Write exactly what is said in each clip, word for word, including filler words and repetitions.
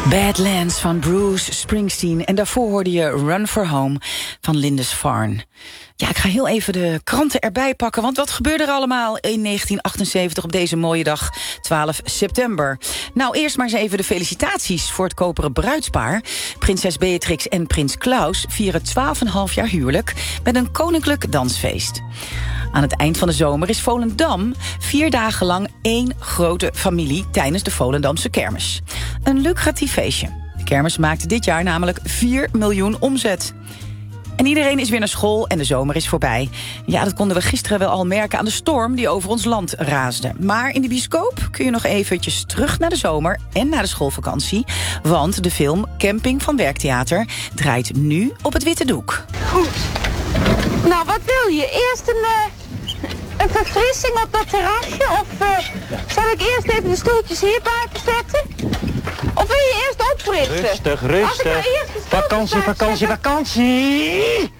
Badlands van Bruce Springsteen. En daarvoor hoorde je Run for Home van Lindisfarne. Ja, ik ga heel even de kranten erbij pakken, want wat gebeurde er allemaal in negentien achtenzeventig op deze mooie dag, twaalf september? Nou, eerst maar eens even de felicitaties voor het koperen bruidspaar. Prinses Beatrix en prins Klaus vieren twaalf en een half jaar huwelijk met een koninklijk dansfeest. Aan het eind van de zomer is Volendam vier dagen lang één grote familie tijdens de Volendamse kermis. Een lucratief feestje. De kermis maakte dit jaar namelijk vier miljoen omzet. En iedereen is weer naar school en de zomer is voorbij. Ja, dat konden we gisteren wel al merken aan de storm die over ons land raasde. Maar in de bioscoop kun je nog eventjes terug naar de zomer en naar de schoolvakantie. Want de film Camping van Werktheater draait nu op het witte doek. Goed. Nou, wat wil je? Eerst een, uh, een verfrissing op dat terrasje? Of uh, zal ik eerst even de stoeltjes hier buiten zetten? Of wil je eerst opfrissen? Rustig, rustig. Vakantie, vakantie, vakantie!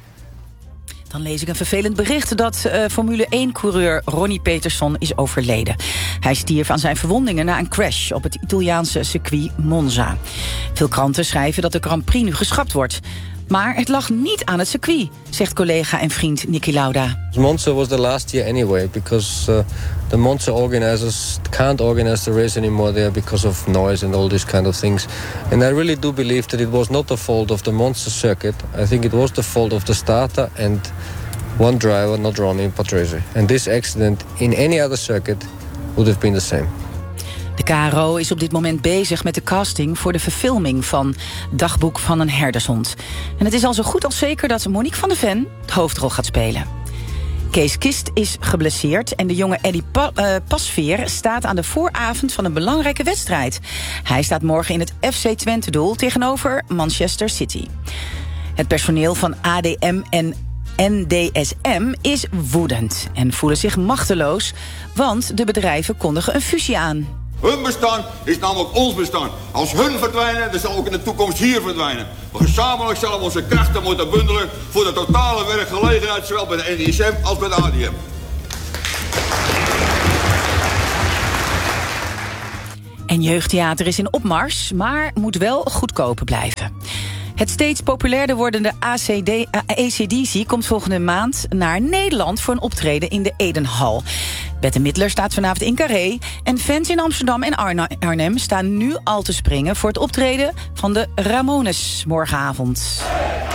Dan lees ik een vervelend bericht dat uh, Formule één-coureur Ronnie Peterson is overleden. Hij stierf aan zijn verwondingen na een crash op het Italiaanse circuit Monza. Veel kranten schrijven dat de Grand Prix nu geschrapt wordt. Maar het lag niet aan het circuit, zegt collega en vriend Niki Lauda. Monza was the last year anyway, because uh, the Monza organizers can't organize the race anymore there because of noise and all these kind of things. And I really do believe that it was not the fault of the Monza circuit. I think it was the fault of the starter and one driver, not Ronnie Patrese. And this accident in any other circuit would have been the same. De K R O is op dit moment bezig met de casting voor de verfilming van Dagboek van een herdershond. En het is al zo goed als zeker dat Monique van de Ven de hoofdrol gaat spelen. Kees Kist is geblesseerd en de jonge Eddie pa- uh, Pasveer staat aan de vooravond van een belangrijke wedstrijd. Hij staat morgen in het F C Twente-doel tegenover Manchester City. Het personeel van A D M en N D S M is woedend en voelen zich machteloos, want de bedrijven kondigen een fusie aan. Hun bestaan is namelijk ons bestaan. Als hun verdwijnen, dan zal ook in de toekomst hier verdwijnen. We gezamenlijk zullen onze krachten moeten bundelen voor de totale werkgelegenheid, zowel bij de N D S M als bij de A D M. En jeugdtheater is in opmars, maar moet wel goedkoper blijven. Het steeds populairder wordende A C D C komt volgende maand naar Nederland voor een optreden in de Edenhal. Bette Midler staat vanavond in Carré en fans in Amsterdam en Arnhem staan nu al te springen voor het optreden van de Ramones morgenavond.